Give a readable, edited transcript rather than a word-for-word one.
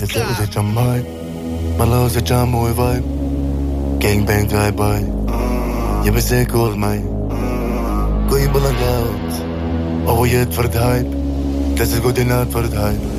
Zit je mooi, maar los zit je mooi vibe. Gangbang drive-by, je bent zeker als mij. Goeie belangrijk, oh je het voor het hype. Dat is goed in het voor het hype.